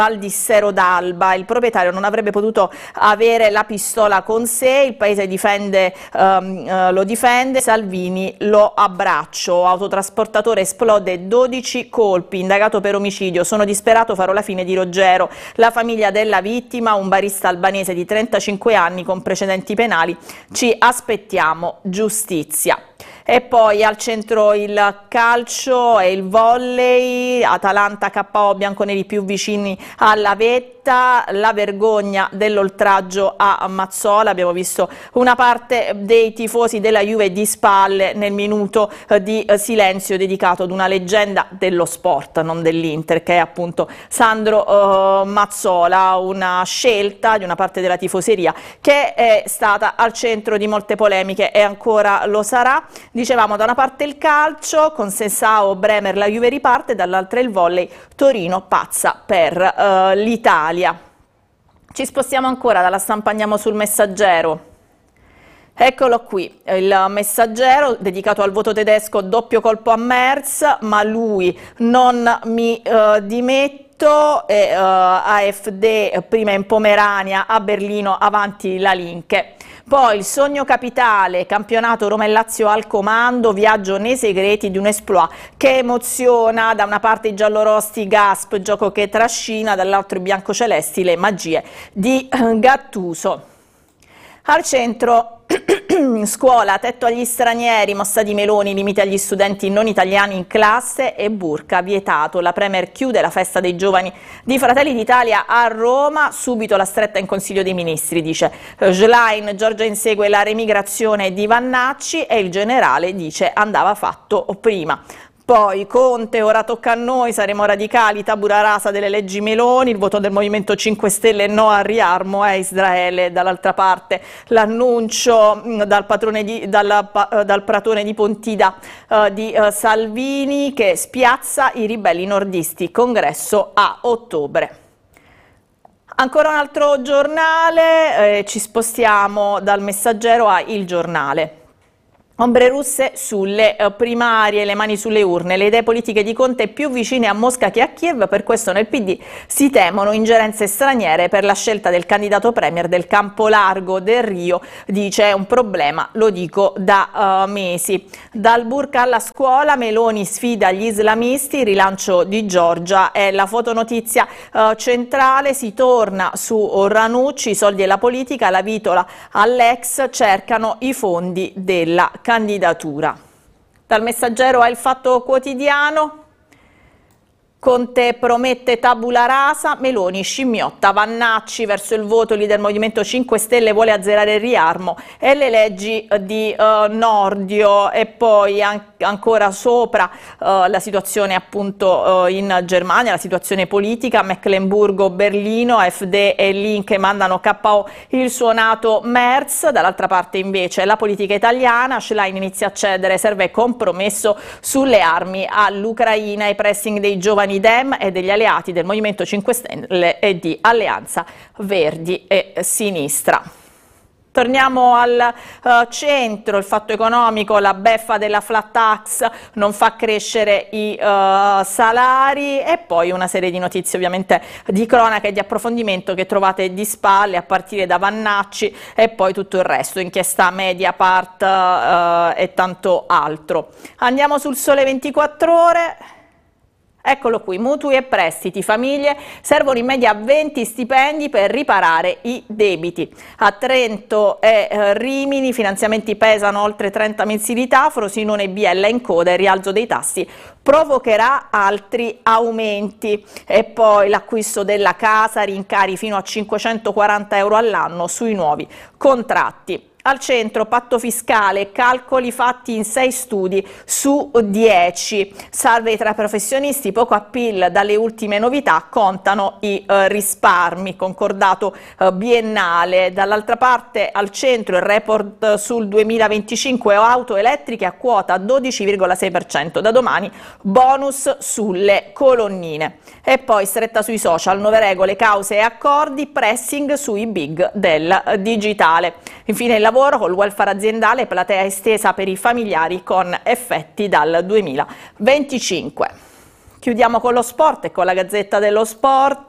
Val di Sero d'Alba, il proprietario non avrebbe potuto avere la pistola con sé, il paese lo difende, Salvini lo abbraccio, autotrasportatore esplode 12 colpi, indagato per omicidio, sono disperato, farò la fine di Roggero, la famiglia della vittima, un barista albanese di 35 anni con precedenti penali, ci aspettiamo giustizia. E poi al centro il calcio e il volley, Atalanta KO, bianconeri più vicini alla vetta, la vergogna dell'oltraggio a Mazzola, abbiamo visto una parte dei tifosi della Juve di spalle nel minuto di silenzio dedicato ad una leggenda dello sport, non dell'Inter, che è appunto Sandro Mazzola, una scelta di una parte della tifoseria che è stata al centro di molte polemiche e ancora lo sarà. Dicevamo, da una parte il calcio, con Sessao, Bremer, la Juve riparte, dall'altra il volley, Torino pazza per l'Italia. Ci spostiamo ancora, dalla stampa andiamo sul Messaggero. Eccolo qui, il Messaggero dedicato al voto tedesco, doppio colpo a Merz, ma lui non mi dimetto, AfD prima in Pomerania, a Berlino avanti la Linke. Poi il sogno capitale, campionato Roma e Lazio al comando, viaggio nei segreti di un exploit che emoziona, da una parte i giallorossi, Gasp, gioco che trascina, dall'altro i biancocelesti, le magie di Gattuso. Al centro scuola, tetto agli stranieri, mossa di Meloni, limiti agli studenti non italiani in classe e burka vietato. La Premier chiude la festa dei giovani di Fratelli d'Italia a Roma, subito la stretta in Consiglio dei Ministri, dice Schlein. Giorgia insegue la remigrazione di Vannacci e il generale dice andava fatto prima. Poi Conte, ora tocca a noi, saremo radicali, tabula rasa delle leggi Meloni, il voto del Movimento 5 Stelle no al riarmo è Israele. Dall'altra parte l'annuncio dal pratone di Pontida di Salvini che spiazza i ribelli nordisti, congresso a ottobre. Ancora un altro giornale, ci spostiamo dal Messaggero a Il Giornale. Ombre russe sulle primarie, le mani sulle urne, le idee politiche di Conte più vicine a Mosca che a Kiev, per questo nel PD si temono ingerenze straniere per la scelta del candidato premier del campo largo del Rio, dice è un problema, lo dico da mesi. Dal burka alla scuola, Meloni sfida gli islamisti, rilancio di Giorgia è la fotonotizia centrale, si torna su Ranucci, i soldi e la politica, la vitola all'ex, cercano i fondi della candidatura. Dal Messaggero al Fatto Quotidiano, Conte promette tabula rasa, Meloni scimmiotta Vannacci verso il voto, il leader Movimento 5 Stelle vuole azzerare il riarmo e le leggi di Nordio. E poi ancora sopra la situazione appunto in Germania, la situazione politica, Mecklenburgo, Berlino, AfD e Linke mandano KO il suonato Merz, dall'altra parte invece la politica italiana, Schlein inizia a cedere, serve compromesso sulle armi all'Ucraina, i pressing dei giovani Dem e degli alleati del Movimento 5 Stelle e di Alleanza Verdi e Sinistra. Torniamo al centro, il Fatto Economico, la beffa della flat tax non fa crescere i salari e poi una serie di notizie ovviamente di cronaca e di approfondimento che trovate di spalle a partire da Vannacci e poi tutto il resto, inchiesta Mediapart e tanto altro. Andiamo sul Sole 24 Ore. Eccolo qui, mutui e prestiti, famiglie, servono in media 20 stipendi per riparare i debiti. A Trento e Rimini i finanziamenti pesano oltre 30 mensilità, Frosinone e Biella in coda, il rialzo dei tassi provocherà altri aumenti. E poi l'acquisto della casa, rincari fino a 540 euro all'anno sui nuovi contratti. Al centro, patto fiscale, calcoli fatti in 6 studi su 10. Survey tra professionisti, poco appeal dalle ultime novità, contano i risparmi, concordato biennale. Dall'altra parte, al centro, il report sul 2025, auto elettriche a quota 12,6%. Da domani, bonus sulle colonnine. E poi stretta sui social, nuove regole, cause e accordi, pressing sui big del digitale. Infine il lavoro col welfare aziendale, platea estesa per i familiari con effetti dal 2025. Chiudiamo con lo sport e con la Gazzetta dello Sport.